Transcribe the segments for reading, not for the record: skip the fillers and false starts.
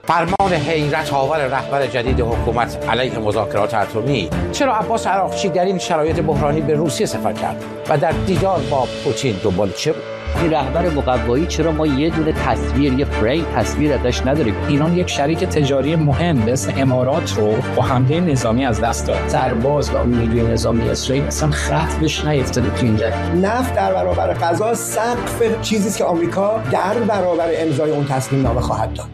فرمان حیرت آور رهبر جدید حکومت علیه مذاکرات اتمی. چرا عباس عراقچی در این شرایط بحرانی به روسیه سفر کرد و در دیدار با پوتین دنبال چه بود؟ این رهبر مقوایی چرا ما یه دونه تصویر، یه فریم تصویر ازش نداریم؟ ایران یک شریک تجاری مهم مثل امارات رو با حمله نظامی از دست داد. سرباز و نیروی نظامی اسرائیل اصلا خط بهش نیفتاده تو این جنگ. نفت در برابر غذا سقف چیزی است که آمریکا در برابر امضای اون تسلیم نامه خواهد داد.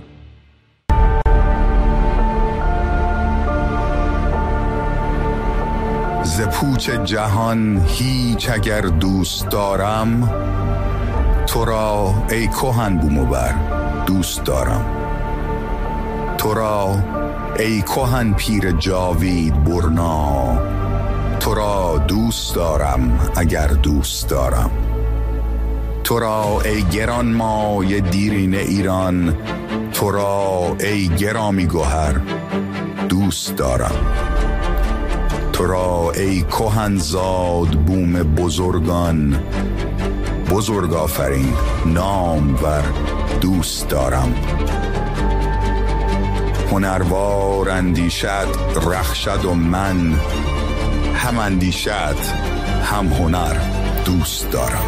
ز پوچ جهان هیچ اگر دوست دارم، تو را ای کهن بوم و بر دوست دارم. تو را ای کهن پیر جاوید برنا، تو را دوست دارم اگر دوست دارم. تو را ای گرانمایه دیرین ایران، تو را ای گرامی گوهر دوست دارم. تو را ای کهنزاد بوم بزرگان، بزرگ آفرین نامور دوست دارم. هنروار اندیشد رخشد و من هم اندیشد هم هنر دوست دارم.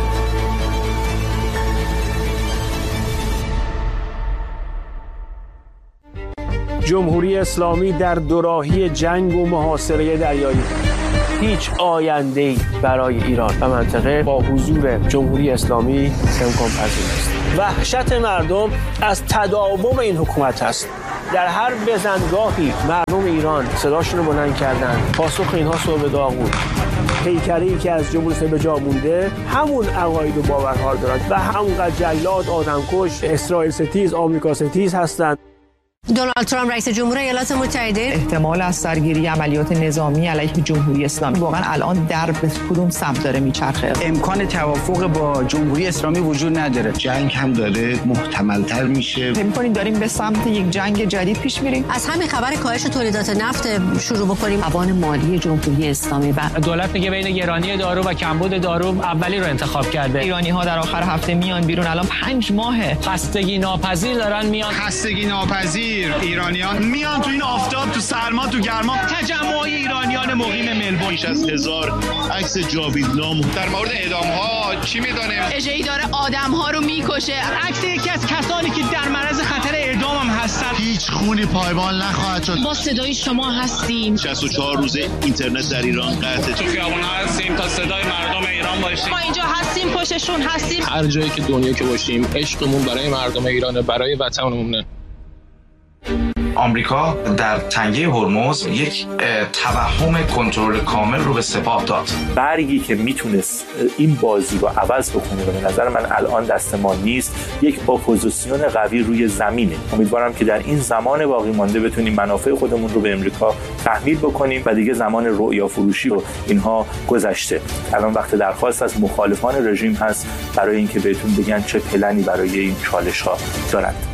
جمهوری اسلامی در دوراهی جنگ و محاصره دریایی. هیچ آینده‌ای برای ایران و منطقه با حضور جمهوری اسلامی امکان پذیر نیست. وحشت مردم از تداوم این حکومت است. در هر بزنگاهی مردم ایران صداشون رو بلند کردن. پاسخ اینها صبح داغون. پیکری که از جمهوری اسلامی به جا مونده همون عقاید و باورها رو دارن و همونقدر جلاد، آدمکش، اسرائیل ستیز، آمریکا ستیز هستند. دونالد ترامپ رئیس جمهور ایالات متحده احتمال از سرگیری عملیات نظامی علیه جمهوری اسلامی واقعا الان در به کدوم سمت داره میچرخه؟ امکان توافق با جمهوری اسلامی وجود نداره. جنگ هم داره محتمل‌تر میشه. فکر می‌کنید داریم به سمت یک جنگ جدید پیش میریم؟ از همین خبر کاهش تولیدات نفت شروع بکنیم. توان مالی جمهوری اسلامی و دولت میگه بین گرانی دارو و کمبود دارو اولی رو انتخاب کرده. ایرانی‌ها در آخر هفته میان بیرون. الان 5 ماهه خستگی ناپذیر دارن میان. خستگی ناپذیر ایرانیان میان تو این آفتاب، تو سرما، تو گرما. تجمع ایرانیان مقیم ملبورن. بیش از 1000 عکس جاویدنام. در مورد اعدام‌ها چی می‌دانیم؟ اجایی داره آدم‌ها رو میکشه. عکس یکی از کسانی که در معرض خطر اعدام هم هستن. هیچ خونی پایمال نخواهد شد. با صدای شما هستیم. 64 روز اینترنت در ایران قطع. تو خیابون‌ها هستیم تا صدای مردم ایران باشیم. ما اینجا هستیم، پشتشون هستیم. هر جایی که دنیا که باشیم، عشقمون برای مردم ایرانه، برای وطنمونه. آمریکا در تنگه هرمز یک توهم کنترل کامل رو به سپاه داد. برگی که میتونست این بازی رو عوض بکنه و به نظر من الان دست ما نیست، یک اپوزیسیون قوی روی زمینه. امیدوارم که در این زمان باقی مانده بتونیم منافع خودمون رو به امریکا تحمیل بکنیم و دیگه زمان رؤیا فروشی و اینها گذشته. الان وقت درخواست از مخالفان رژیم هست برای اینکه بهتون بگن چه پلنی برای این چالش‌ها دارند.